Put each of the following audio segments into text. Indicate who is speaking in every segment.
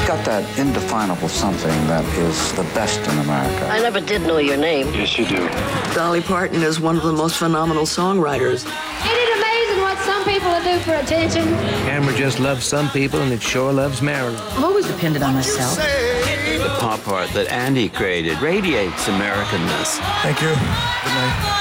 Speaker 1: got that indefinable something that is the best in America.
Speaker 2: I never did know your name.
Speaker 3: Yes, you do.
Speaker 4: Dolly Parton is one of the most phenomenal songwriters.
Speaker 5: Ain't it amazing what some people will do for attention?
Speaker 6: Camera just loves some people, and it sure loves Marilyn.
Speaker 7: I'm always dependent on myself.
Speaker 8: The pop art that Andy created radiates Americanness.
Speaker 9: Thank you. Good night.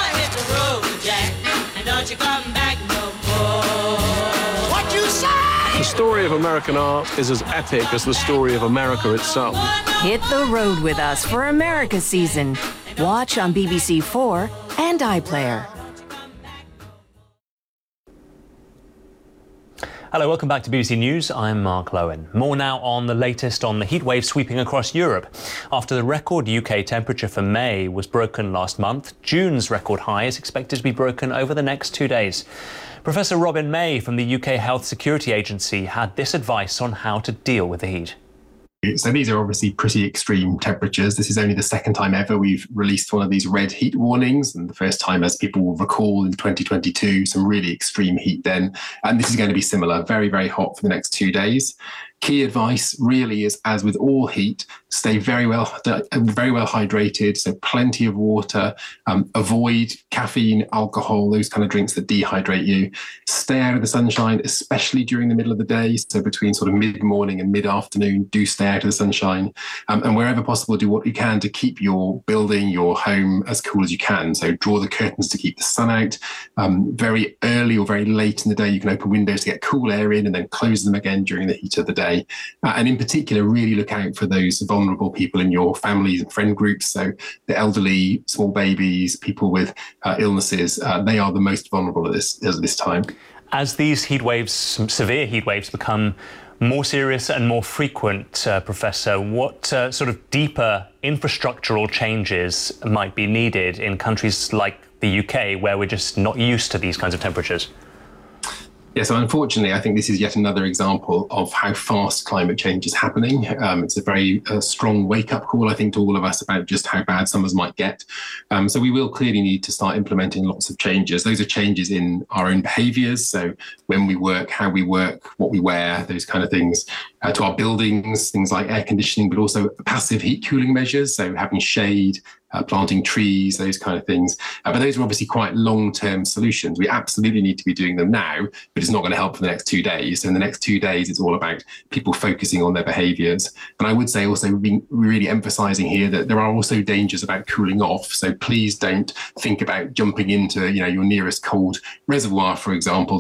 Speaker 3: The story of American art is as epic as the story of America itself.
Speaker 7: Hit the road with us for America season. Watch on BBC 4 and iPlayer.
Speaker 10: Hello, welcome back to BBC News. I'm Mark Lowen. More now on the latest on the heatwave sweeping across Europe. After the record UK temperature for May was broken last month, June's record high is expected to be broken over the next 2 days. Professor Robin May from the UK Health Security Agency had this advice on how to deal with the heat.
Speaker 11: So these are obviously pretty extreme temperatures. This is only the second time ever we've released one of these red heat warnings, and the first time, as people will recall, in 2022, some really extreme heat then. And this is going to be similar, very, very hot for the next 2 days. Key advice really is, as with all heat, stay very well hydrated, so plenty of water, avoid caffeine, alcohol, those kind of drinks that dehydrate you. Stay out of the sunshine, especially during the middle of the day, so between sort of mid-morning and mid-afternoon, do stay out of the sunshine. And wherever possible, do what you can to keep your building, your home as cool as you can. So draw the curtains to keep the sun out. Very early or very late in the day, you can open windows to get cool air in and then close them again during the heat of the day. And in particular, really look out for those vulnerable people in your families and friend groups. So the elderly, small babies, people with illnesses, they are the most vulnerable at this time.
Speaker 10: As these heat waves, severe heat waves, become more serious and more frequent, Professor, what sort of deeper infrastructural changes might be needed in countries like the UK, where we're just not used to these kinds of temperatures?
Speaker 11: Yeah, so unfortunately, I think this is yet another example of how fast climate change is happening. It's a very strong wake-up call, I think, to all of us about just how bad summers might get. So we will clearly need to start implementing lots of changes. Those are changes in our own behaviours, so when we work, how we work, what we wear, those kind of things, to our buildings, things like air conditioning, but also passive heat cooling measures, so having shade, planting trees, those kind of things. But those are obviously quite long-term solutions. We absolutely need to be doing them now, but it's not going to help for the next 2 days. So in the next 2 days, it's all about people focusing on their behaviours. And I would say also being really emphasising here that there are also dangers about cooling off. So please don't think about jumping into your nearest cold reservoir, for example,